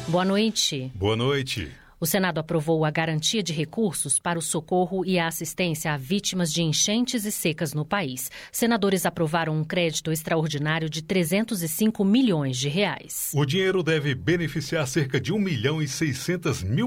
Boa noite. Boa noite. O Senado aprovou a garantia de recursos para o socorro e a assistência a vítimas de enchentes e secas no país. Senadores aprovaram um crédito extraordinário de 305 milhões de reais. O dinheiro deve beneficiar cerca de 1.600.000